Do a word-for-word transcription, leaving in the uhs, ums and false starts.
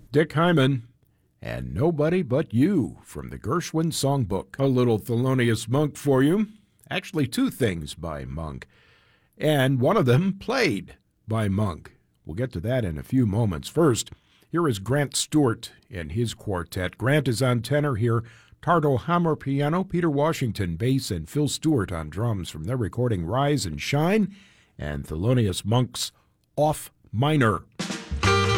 Dick Hyman, and Nobody But You from the Gershwin Songbook. A little Thelonious Monk for you. Actually, two things by Monk, and one of them played by Monk. We'll get to that in a few moments. First, here is Grant Stewart and his quartet. Grant is on tenor here, Tardo Hammer piano, Peter Washington bass, and Phil Stewart on drums from their recording Rise and Shine, and Thelonious Monk's Off Minor.